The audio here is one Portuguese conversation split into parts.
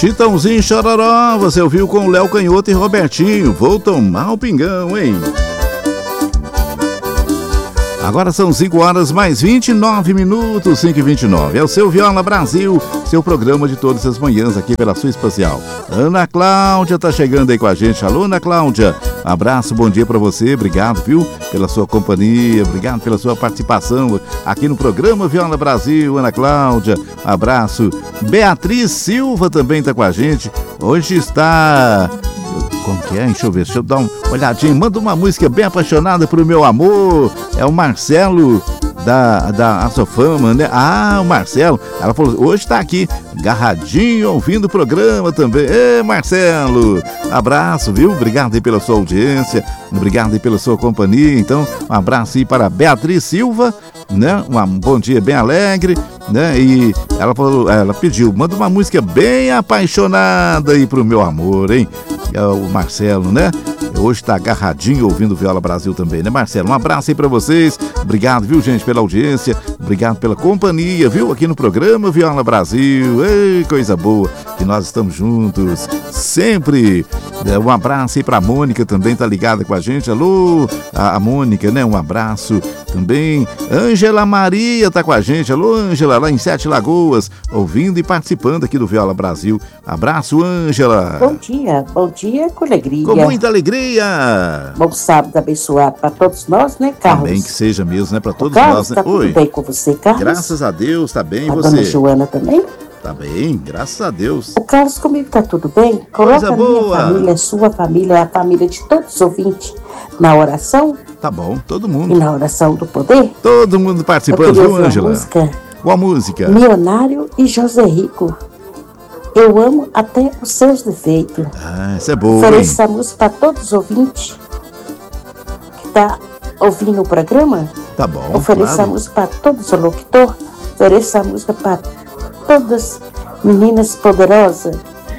Chitãozinho Chororó, você ouviu com Léo Canhoto e Robertinho. Vou tomar o pingão, hein? Agora são 5 horas mais 29 minutos, 5h29. É o seu Viola Brasil, seu programa de todas as manhãs aqui pela sua espacial. Ana Cláudia tá chegando aí com a gente. Alô, Ana Cláudia. Abraço, bom dia pra você. Obrigado, viu, pela sua companhia. Obrigado pela sua participação aqui no programa Viola Brasil, Ana Cláudia. Abraço. Beatriz Silva também tá com a gente. Hoje está... Como que é? Deixa eu dar uma olhadinha. Manda uma música bem apaixonada pro meu amor. É o Marcelo da Açofama, né? Ah, o Marcelo. Ela falou, hoje tá aqui, agarradinho, ouvindo o programa também. Ê, Marcelo, abraço, viu? Obrigado aí pela sua audiência, obrigado aí pela sua companhia. Então, um abraço aí para Beatriz Silva, né? Um bom dia bem alegre, né? E ela pediu, manda uma música bem apaixonada aí pro meu amor, hein? É o Marcelo, né? Hoje tá agarradinho ouvindo Viola Brasil também, né, Marcelo? Um abraço aí pra vocês. Obrigado, viu, gente, pela audiência. Obrigado pela companhia, viu, aqui no programa Viola Brasil. Ei, coisa boa, que nós estamos juntos sempre. Um abraço aí pra Mônica, também tá ligada com a gente. Alô, a Mônica, né? Um abraço também. Ângela Maria tá com a gente. Alô, Ângela, lá em Sete Lagoas, ouvindo e participando aqui do Viola Brasil. Abraço, Ângela. Bom dia com alegria. Com muita alegria. Bom sábado abençoado para todos nós, né, Carlos? Amém, que seja mesmo, né, para todos Carlos, nós, né? Tá tudo bem com você, Carlos? Graças a Deus, tá bem, e você? A dona Joana também? Tá bem, graças a Deus. O Carlos, comigo tá tudo bem? Coloca a minha família, a sua família, a família de todos os ouvintes na oração. Tá bom, todo mundo. E na oração do poder. Todo mundo participando, viu, Ângela? Qual música? Milionário e José Rico. Eu amo até os seus defeitos. Ah, essa é boa, ofereço essa música para todos os ouvintes que tá ouvindo o programa. Tá bom, ofereço essa música para todos os locutores. Ofereço essa música para todas meninas poderosas.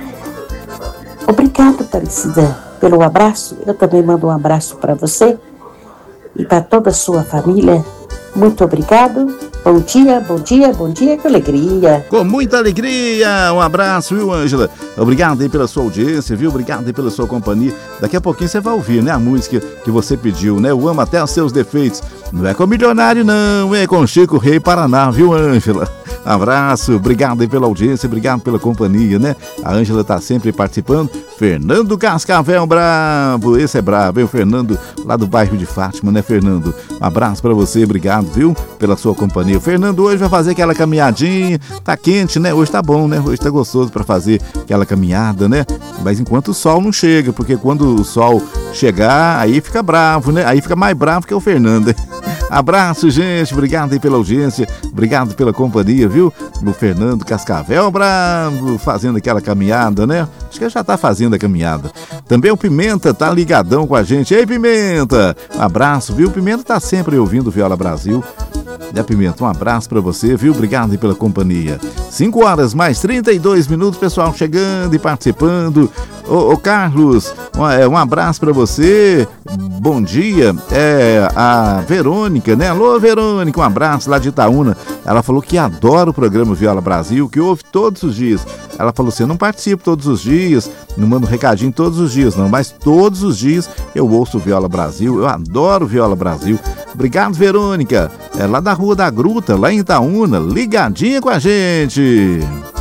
Obrigado, Aparecida, pelo abraço. Eu também mando um abraço para você e para toda a sua família. Muito obrigado. Bom dia, bom dia, bom dia, com alegria. Com muita alegria. Um abraço, viu, Ângela? Obrigado aí pela sua audiência, viu? Obrigado aí pela sua companhia. Daqui a pouquinho você vai ouvir, né, a música que você pediu, né? Eu amo até os seus defeitos. Não é com Milionário, não. É com Chico Rei Paraná, viu, Ângela? Abraço, obrigado aí pela audiência, obrigado pela companhia, né? A Ângela tá sempre participando. Fernando Cascavel bravo, esse é bravo, hein? O Fernando lá do bairro de Fátima, né, Fernando? Um abraço pra você, obrigado, viu? Pela sua companhia. O Fernando hoje vai fazer aquela caminhadinha, tá quente, né? Hoje tá bom, né? Hoje tá gostoso pra fazer aquela caminhada, né? Mas enquanto o sol não chega, porque quando o sol chegar, aí fica bravo, né? Aí fica mais bravo que o Fernando, hein? Abraço, gente, obrigado aí pela audiência, obrigado pela companhia, viu? O Fernando Cascavel bravo, fazendo aquela caminhada, né? Acho que já tá fazendo a caminhada. Também o Pimenta tá ligadão com a gente. Ei, Pimenta! Um abraço, viu? O Pimenta tá sempre ouvindo Viola Brasil. Né, Pimenta? Um abraço pra você, viu? Obrigado aí pela companhia. 5 horas mais 32 minutos, pessoal chegando e participando. Ô Carlos, um abraço pra você. Bom dia. A Verônica, né? Alô, Verônica, um abraço lá de Itaúna. Ela falou que adora o programa Viola Brasil, que ouve todos os dias. Ela falou assim, eu não participo todos os dias, não mando recadinho todos os dias, não, mas todos os dias eu ouço Viola Brasil, eu adoro Viola Brasil. Obrigado, Verônica. É lá da Rua da Gruta, lá em Itaúna, ligadinha com a gente.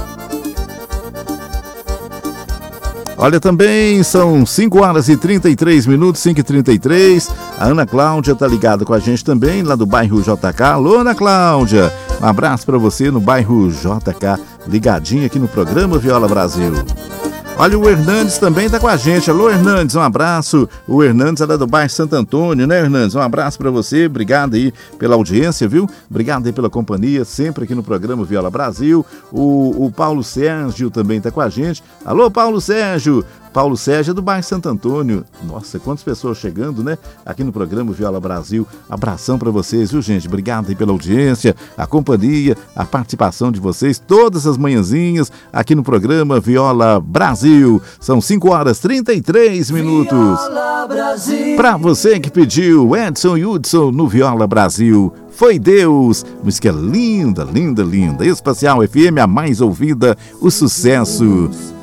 Olha, também são 5 horas e 33 minutos, 5h33. A Ana Cláudia tá ligada com a gente também, lá do bairro JK. Alô, Ana Cláudia. Um abraço para você no bairro JK, ligadinha aqui no programa Viola Brasil. Olha, o Hernandes também tá com a gente. Alô, Hernandes, um abraço. O Hernandes é lá do bairro Santo Antônio, né, Hernandes? Um abraço pra você, obrigado aí pela audiência, viu? Obrigado aí pela companhia, sempre aqui no programa Viola Brasil. O Paulo Sérgio também tá com a gente. Alô, Paulo Sérgio. Paulo Sérgio é do bairro Santo Antônio. Nossa, quantas pessoas chegando, né? Aqui no programa Viola Brasil. Abração pra vocês, viu, gente? Obrigado aí pela audiência, a companhia, a participação de vocês todas as manhãzinhas aqui no programa Viola Brasil. São 5 horas 33 minutos. Pra você que pediu Edson e Hudson no Viola Brasil. Foi Deus, música linda, linda, linda. Espacial FM, a mais ouvida, o sucesso